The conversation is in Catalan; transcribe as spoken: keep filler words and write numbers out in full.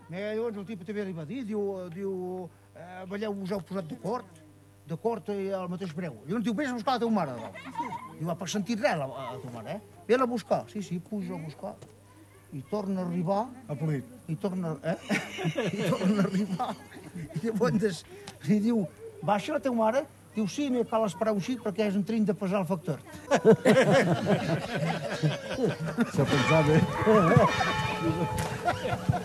Eh, llavors el tipus també li va dir, diu, diu eh, veieu, us heu posat d'acord, d'acord i al mateix preu. Llavors diu, vés a buscar la teva mare. Diu, va, per sentir res, la, la teva mare, eh? Ve-la a buscar. Sí, sí, puja a buscar. I torna a arribar. A Polit. I torna, eh? I torna a arribar. I llavors li diu, baixa la teva mare? Diu, sí, no cal esperar un xic perquè és un trin de pesar el factor. S'ha pensat, eh?